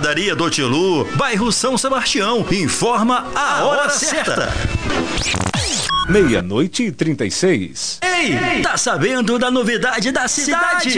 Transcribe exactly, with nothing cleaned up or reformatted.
Padaria do Tilu, bairro São Sebastião. Informa a hora certa. Meia-noite e trinta e seis. Ei, tá sabendo da novidade da cidade?